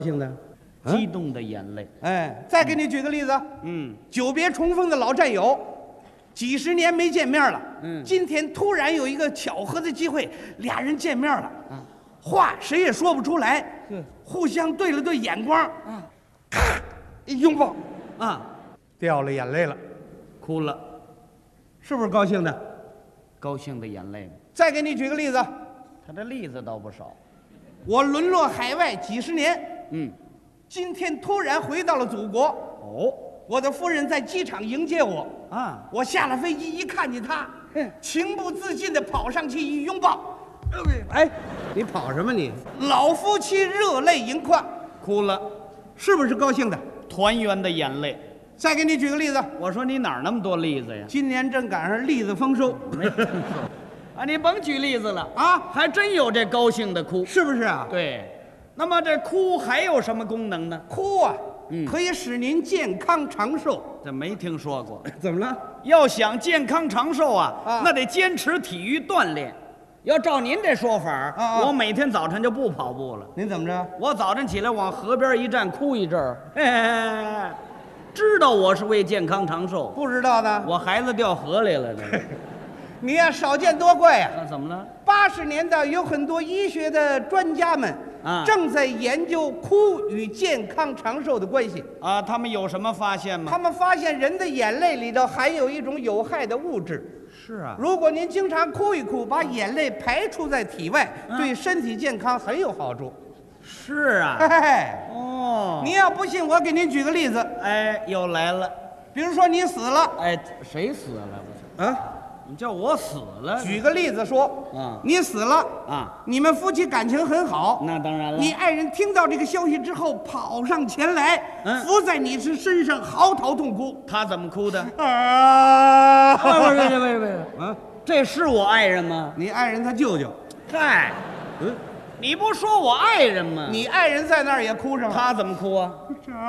兴的， 激动的眼泪。 哎，再给你举个例子，久别重逢的老战友，几十年没见面了，今天突然有一个巧合的机会，俩人见面了，话谁也说不出来，互相对了对眼光，咔，一拥抱，掉了眼泪了， 哭了， 是不是高兴的？ 高兴的眼泪。 再给你举个例子， 他这例子倒不少。 我沦落海外几十年，今天突然回到了祖国。 哦， 我的夫人在机场迎接我啊！ 我下了飞机，一看见她，情不自禁地跑上去一拥抱。 哎，你跑什么你？ 老夫妻热泪盈眶， 哭了， 是不是高兴的？ 团圆的眼泪。 再给你举个例子， 我说你哪儿那么多例子呀？ 今年正赶上栗子丰收， 没听说啊！你甭举例子了啊， 还真有这高兴的哭， 是不是啊？ 对。那么这哭还有什么功能呢？ 哭啊，可以使您健康长寿。 这没听说过。 怎么了？ 要想健康长寿啊，那得坚持体育锻炼。要照您这说法，我每天早晨就不跑步了。 您怎么着？ 我早晨起来往河边一站，哭一阵儿。知道我是为健康长寿， 不知道的， 我孩子掉河里了。这你呀少见多怪呀！ 那怎么了 ？80年代有很多医学的专家们正在研究哭与健康长寿的关系啊。他们有什么发现吗？ 他们发现人的眼泪里头含有一种有害的物质。 是啊， 如果您经常哭一哭，把眼泪排出在体外，对身体健康很有好处。 是啊，哦， 您要不信，我给您举个例子。 哎，又来了。 比如说你死了， 哎，谁死了？ 啊？ 你叫我死了？ 举个例子说，你死了你们夫妻感情很好， 那当然了。 你爱人听到这个消息之后，跑上前来，伏在你身上嚎啕痛哭。 他怎么哭的？ 啊！ 不，这是我爱人吗？ 你爱人他舅舅。 嗨，你不说我爱人吗？ 你爱人在那儿也哭上了。 他怎么哭啊？